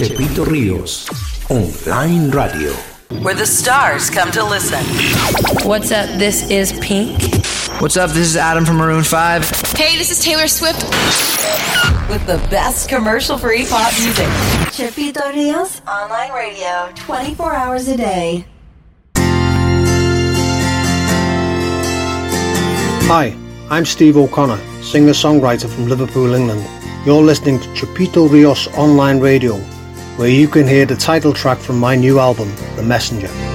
Chepito Ríos Online Radio, where the stars come to listen. What's up? This is Pink. What's up? This is Adam from Maroon 5. Hey, this is Taylor Swift. With the best commercial-free pop music. Chepito Ríos Online Radio, 24 hours a day. Hi, I'm Steve O'Connor, singer-songwriter from Liverpool, England. You're listening to Chepito Ríos Online Radio, where you can hear the title track from my new album, The Messenger.